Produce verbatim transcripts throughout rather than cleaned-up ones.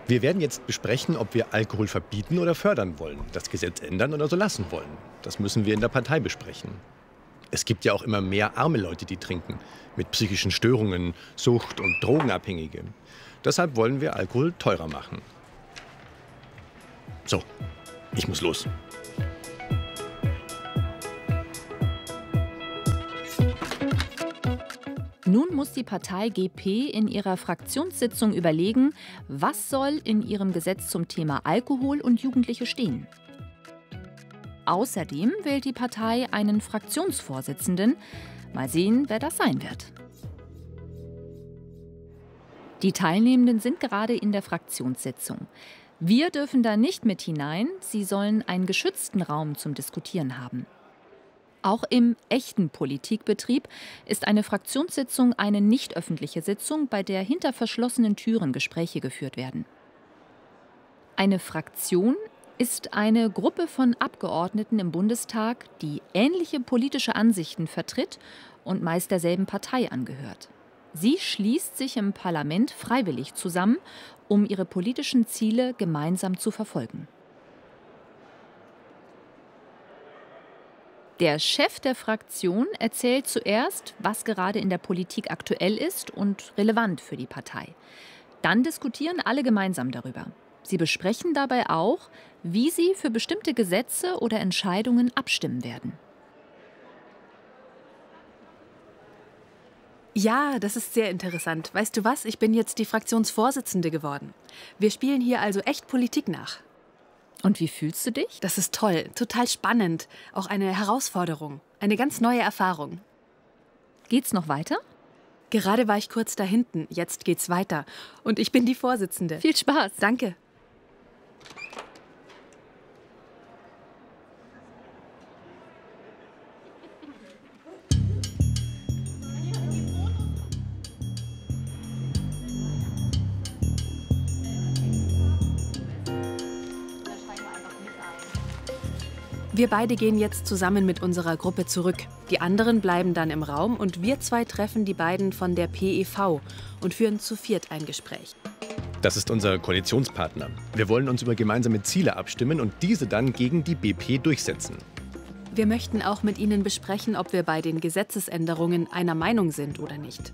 Wir werden jetzt besprechen, ob wir Alkohol verbieten oder fördern wollen, das Gesetz ändern oder so lassen wollen. Das müssen wir in der Partei besprechen. Es gibt ja auch immer mehr arme Leute, die trinken, mit psychischen Störungen, Sucht und Drogenabhängige. Deshalb wollen wir Alkohol teurer machen. So, ich muss los. Nun muss die Partei G P in ihrer Fraktionssitzung überlegen, was soll in ihrem Gesetz zum Thema Alkohol und Jugendliche stehen. Außerdem wählt die Partei einen Fraktionsvorsitzenden. Mal sehen, wer das sein wird. Die Teilnehmenden sind gerade in der Fraktionssitzung. Wir dürfen da nicht mit hinein. Sie sollen einen geschützten Raum zum Diskutieren haben. Auch im echten Politikbetrieb ist eine Fraktionssitzung eine nicht öffentliche Sitzung, bei der hinter verschlossenen Türen Gespräche geführt werden. Eine Fraktion ist eine Gruppe von Abgeordneten im Bundestag, die ähnliche politische Ansichten vertritt und meist derselben Partei angehört. Sie schließt sich im Parlament freiwillig zusammen, um ihre politischen Ziele gemeinsam zu verfolgen. Der Chef der Fraktion erzählt zuerst, was gerade in der Politik aktuell ist und relevant für die Partei. Dann diskutieren alle gemeinsam darüber. Sie besprechen dabei auch, wie sie für bestimmte Gesetze oder Entscheidungen abstimmen werden. Ja, das ist sehr interessant. Weißt du was? Ich bin jetzt die Fraktionsvorsitzende geworden. Wir spielen hier also echt Politik nach. Und wie fühlst du dich? Das ist toll, total spannend. Auch eine Herausforderung, eine ganz neue Erfahrung. Geht's noch weiter? Gerade war ich kurz da hinten, jetzt geht's weiter. Und ich bin die Vorsitzende. Viel Spaß. Danke. Wir beide gehen jetzt zusammen mit unserer Gruppe zurück. Die anderen bleiben dann im Raum und wir zwei treffen die beiden von der P E V und führen zu viert ein Gespräch. Das ist unser Koalitionspartner. Wir wollen uns über gemeinsame Ziele abstimmen und diese dann gegen die B P durchsetzen. Wir möchten auch mit Ihnen besprechen, ob wir bei den Gesetzesänderungen einer Meinung sind oder nicht.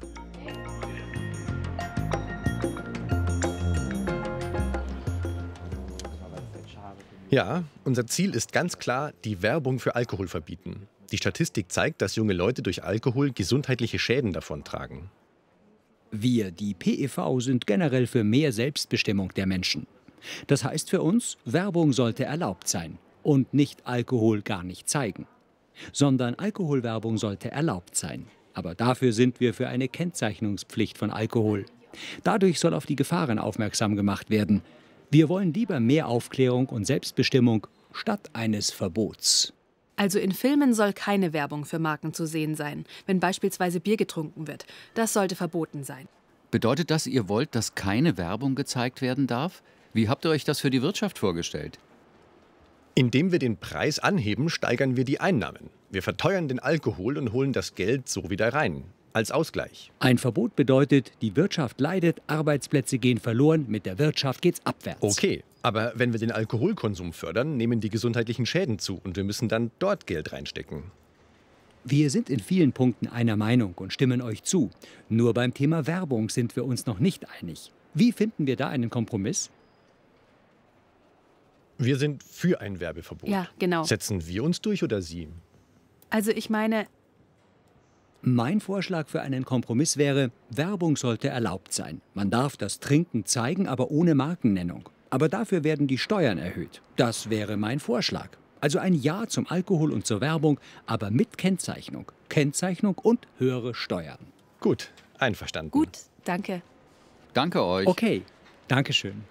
Ja, unser Ziel ist ganz klar, die Werbung für Alkohol verbieten. Die Statistik zeigt, dass junge Leute durch Alkohol gesundheitliche Schäden davontragen. Wir, die P E V, sind generell für mehr Selbstbestimmung der Menschen. Das heißt für uns, Werbung sollte erlaubt sein und nicht Alkohol gar nicht zeigen. Sondern Alkoholwerbung sollte erlaubt sein. Aber dafür sind wir für eine Kennzeichnungspflicht von Alkohol. Dadurch soll auf die Gefahren aufmerksam gemacht werden. Wir wollen lieber mehr Aufklärung und Selbstbestimmung statt eines Verbots. Also in Filmen soll keine Werbung für Marken zu sehen sein, wenn beispielsweise Bier getrunken wird. Das sollte verboten sein. Bedeutet das, ihr wollt, dass keine Werbung gezeigt werden darf? Wie habt ihr euch das für die Wirtschaft vorgestellt? Indem wir den Preis anheben, steigern wir die Einnahmen. Wir verteuern den Alkohol und holen das Geld so wieder rein. Als Ausgleich. Ein Verbot bedeutet, die Wirtschaft leidet, Arbeitsplätze gehen verloren, mit der Wirtschaft geht's abwärts. Okay, aber wenn wir den Alkoholkonsum fördern, nehmen die gesundheitlichen Schäden zu und wir müssen dann dort Geld reinstecken. Wir sind in vielen Punkten einer Meinung und stimmen euch zu. Nur beim Thema Werbung sind wir uns noch nicht einig. Wie finden wir da einen Kompromiss? Wir sind für ein Werbeverbot. Ja, genau. Setzen wir uns durch oder Sie? Also ich meine... Mein Vorschlag für einen Kompromiss wäre, Werbung sollte erlaubt sein. Man darf das Trinken zeigen, aber ohne Markennennung. Aber dafür werden die Steuern erhöht. Das wäre mein Vorschlag. Also ein Ja zum Alkohol und zur Werbung, aber mit Kennzeichnung. Kennzeichnung und höhere Steuern. Gut, einverstanden. Gut, danke. Danke euch. Okay, danke schön.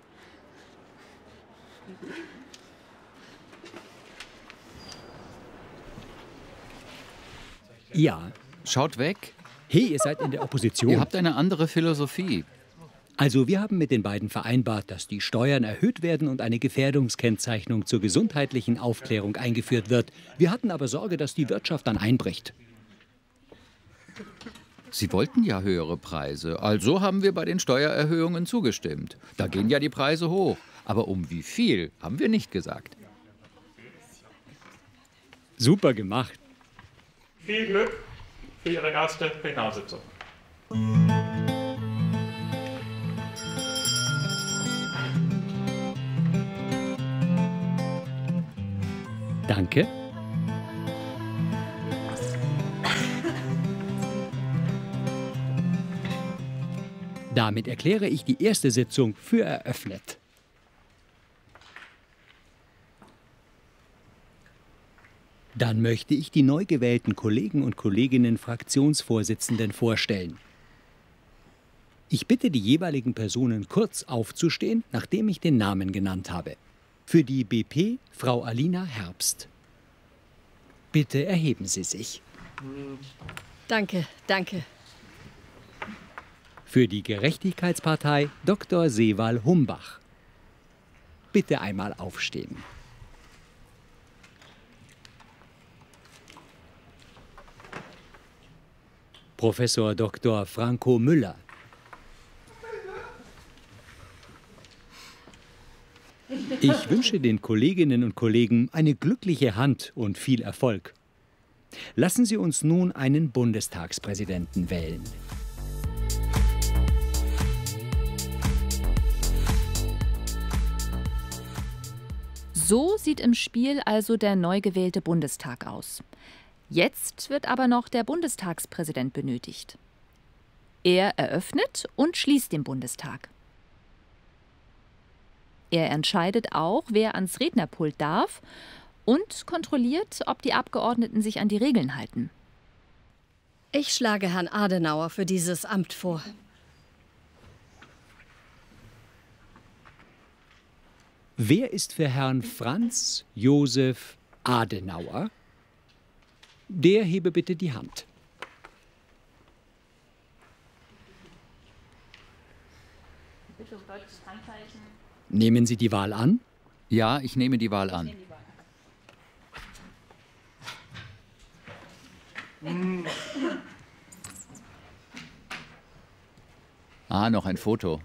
Ja. Schaut weg. Hey, ihr seid in der Opposition. Ihr habt eine andere Philosophie. Also wir haben mit den beiden vereinbart, dass die Steuern erhöht werden und eine Gefährdungskennzeichnung zur gesundheitlichen Aufklärung eingeführt wird. Wir hatten aber Sorge, dass die Wirtschaft dann einbricht. Sie wollten ja höhere Preise, also haben wir bei den Steuererhöhungen zugestimmt. Da gehen ja die Preise hoch. Aber um wie viel, haben wir nicht gesagt. Super gemacht. Viel Glück für Ihre erste Plenarsitzung. Danke. Damit erkläre ich die erste Sitzung für eröffnet. Dann möchte ich die neu gewählten Kollegen und Kolleginnen Fraktionsvorsitzenden vorstellen. Ich bitte die jeweiligen Personen kurz aufzustehen, nachdem ich den Namen genannt habe. Für die B P Frau Alina Herbst. Bitte erheben Sie sich. Danke, danke. Für die Gerechtigkeitspartei Doktor Sewal Humbach. Bitte einmal aufstehen. Professor Doktor Franco Müller. Ich wünsche den Kolleginnen und Kollegen eine glückliche Hand und viel Erfolg. Lassen Sie uns nun einen Bundestagspräsidenten wählen. So sieht im Spiel also der neu gewählte Bundestag aus. Jetzt wird aber noch der Bundestagspräsident benötigt. Er eröffnet und schließt den Bundestag. Er entscheidet auch, wer ans Rednerpult darf und kontrolliert, ob die Abgeordneten sich an die Regeln halten. Ich schlage Herrn Adenauer für dieses Amt vor. Wer ist für Herrn Franz Josef Adenauer? Der hebe bitte die Hand. Nehmen Sie die Wahl an? Ja, ich nehme die Wahl an. Ah, noch ein Foto.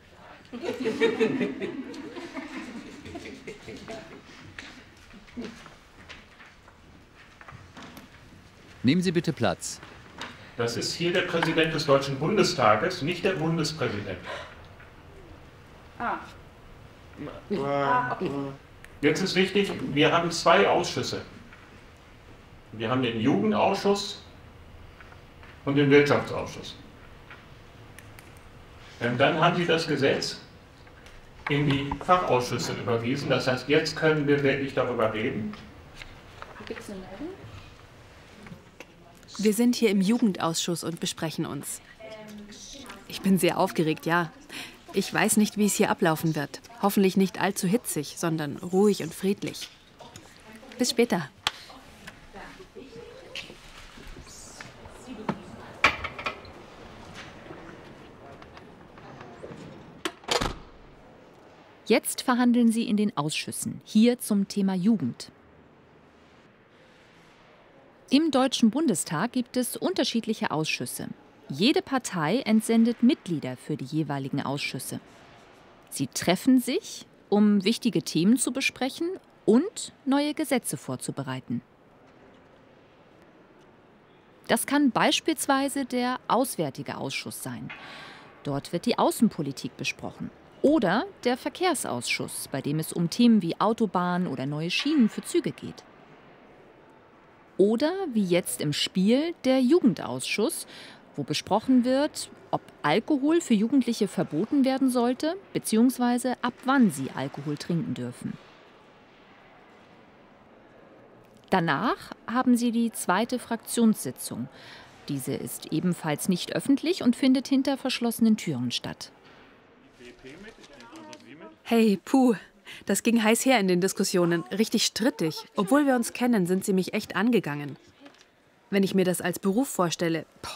Nehmen Sie bitte Platz. Das ist hier der Präsident des Deutschen Bundestages, nicht der Bundespräsident. Ah. Jetzt ist wichtig, wir haben zwei Ausschüsse. Wir haben den Jugendausschuss und den Wirtschaftsausschuss. Und dann haben Sie das Gesetz in die Fachausschüsse überwiesen. Das heißt, jetzt können wir wirklich darüber reden. Gibt es eine Meldung? Wir sind hier im Jugendausschuss und besprechen uns. Ich bin sehr aufgeregt, ja. Ich weiß nicht, wie es hier ablaufen wird. Hoffentlich nicht allzu hitzig, sondern ruhig und friedlich. Bis später. Jetzt verhandeln sie in den Ausschüssen, hier zum Thema Jugend. Im Deutschen Bundestag gibt es unterschiedliche Ausschüsse. Jede Partei entsendet Mitglieder für die jeweiligen Ausschüsse. Sie treffen sich, um wichtige Themen zu besprechen und neue Gesetze vorzubereiten. Das kann beispielsweise der Auswärtige Ausschuss sein. Dort wird die Außenpolitik besprochen. Oder der Verkehrsausschuss, bei dem es um Themen wie Autobahn oder neue Schienen für Züge geht. Oder, wie jetzt im Spiel, der Jugendausschuss, wo besprochen wird, ob Alkohol für Jugendliche verboten werden sollte, beziehungsweise ab wann sie Alkohol trinken dürfen. Danach haben sie die zweite Fraktionssitzung. Diese ist ebenfalls nicht öffentlich und findet hinter verschlossenen Türen statt. Hey, puh, das ging heiß her in den Diskussionen, richtig strittig. Obwohl wir uns kennen, sind sie mich echt angegangen. Wenn ich mir das als Beruf vorstelle,